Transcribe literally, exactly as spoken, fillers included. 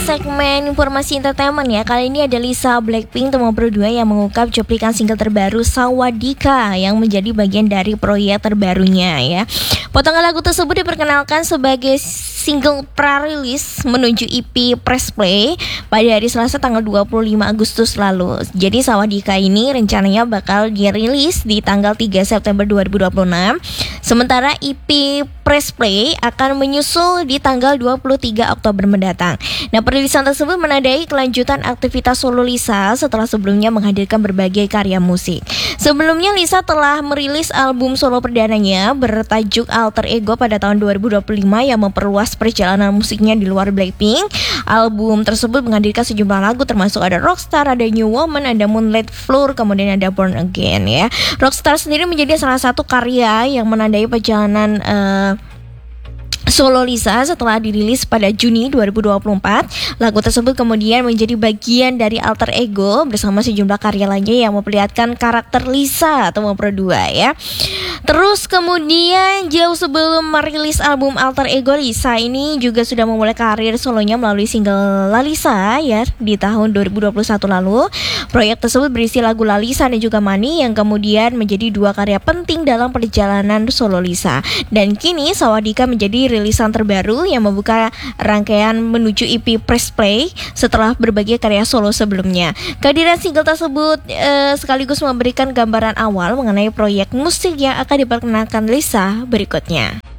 segmen informasi entertainment ya. Kali ini ada Lisa Blackpink Tomorrow berdua yang mengungkap cuplikan single terbaru Sawadika yang menjadi bagian dari proyek terbarunya ya. Potongan lagu tersebut diperkenalkan sebagai single pra-rilis menuju E P Press Play pada hari Selasa tanggal dua puluh lima Agustus lalu. Jadi Sawadika ini rencananya bakal dirilis di tanggal tiga September dua ribu dua puluh enam. Sementara E P Press Play akan menyusul di tanggal dua puluh tiga Oktober mendatang. Nah, perilisan tersebut menandai kelanjutan aktivitas solo Lisa setelah sebelumnya menghadirkan berbagai karya musik. Sebelumnya Lisa telah merilis album solo perdananya bertajuk Alter Ego pada tahun dua ribu dua puluh lima yang memperluas perjalanan musiknya di luar Blackpink. Album tersebut menghadirkan sejumlah lagu termasuk ada Rockstar, ada New Woman, ada Moonlight Floor, kemudian ada Born Again ya. Rockstar sendiri menjadi salah satu karya yang menandai perjalanan uh, solo Lisa setelah dirilis pada Juni dua ribu dua puluh empat. Lagu tersebut kemudian menjadi bagian dari Alter Ego bersama sejumlah karya lainnya yang memperlihatkan karakter Lisa atau dua ya. Terus kemudian jauh sebelum merilis album Alter Ego, Lisa ini juga sudah memulai karir solonya melalui single Lalisa ya di tahun dua ribu dua puluh satu lalu. Proyek tersebut berisi lagu Lalisa dan juga Money yang kemudian menjadi dua karya penting dalam perjalanan solo Lisa. Dan kini Sawadika menjadi rilisan terbaru yang membuka rangkaian menuju E P Press Play setelah berbagai karya solo sebelumnya. Kehadiran single tersebut eh, sekaligus memberikan gambaran awal mengenai proyek musik yang akan diperkenalkan Lisa berikutnya.